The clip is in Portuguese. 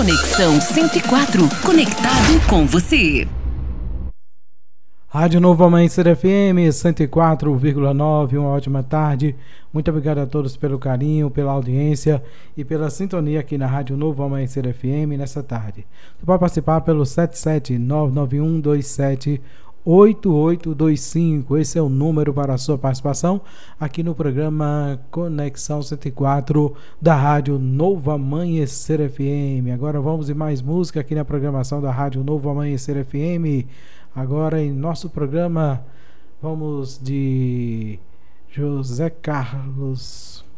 Conexão 104, conectado com você. Rádio Novo Amanhecer FM 104,9, uma ótima tarde. Muito obrigado a todos pelo carinho, pela audiência e pela sintonia aqui na Rádio Novo Amanhecer FM nessa tarde. Você pode participar pelo 77991278825. Esse é o número para a sua participação aqui no programa Conexão 104 da Rádio Novo Amanhecer FM. Agora vamos em mais música aqui na programação da Rádio Novo Amanhecer FM. Agora em nosso programa vamos de José Carlos.